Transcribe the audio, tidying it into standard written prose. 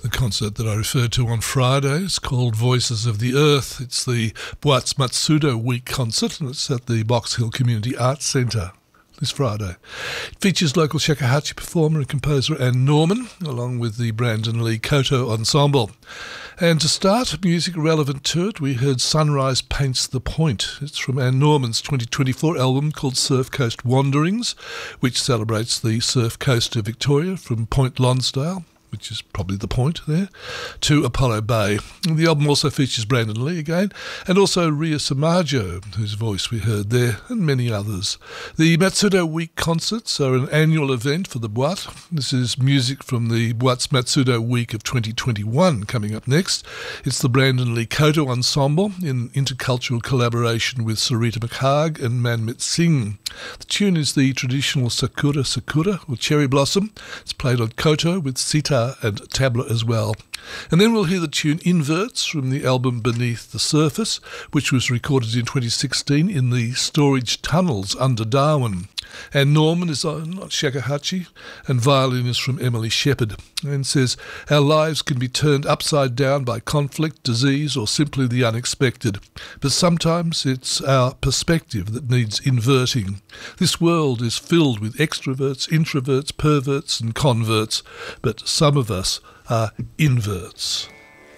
The concert that I referred to on Friday is called Voices of the Earth. It's the Buatz Matsudo Week concert, and it's at the Box Hill Community Arts Centre this Friday. It features local shakuhachi performer and composer Anne Norman, along with the Brandon Lee Koto Ensemble. And to start, music relevant to it, we heard Sunrise Paints the Point. It's from Anne Norman's 2024 album called Surf Coast Wanderings, which celebrates the surf coast of Victoria from Point Lonsdale, which is probably the point there, to Apollo Bay. And the album also features Brandon Lee again, and also Ria Samajo, whose voice we heard there, and many others. The Matsudo Week concerts are an annual event for the Buat. This is music from the Buat's Matsudo Week of 2021 coming up next. It's the Brandon Lee Koto Ensemble in intercultural collaboration with Sarita McHarg and Manmit Singh. The tune is the traditional Sakura Sakura, or Cherry Blossom. It's played on koto with sitar and tabla as well. And then we'll hear the tune Inverts from the album Beneath the Surface, which was recorded in 2016 in the storage tunnels under Darwin. And Norman is on shakuhachi, and violin is from Emily Shepherd, and says, "Our lives can be turned upside down by conflict, disease, or simply the unexpected. But sometimes it's our perspective that needs inverting. This world is filled with extroverts, introverts, perverts, and converts, but some of us are inverts."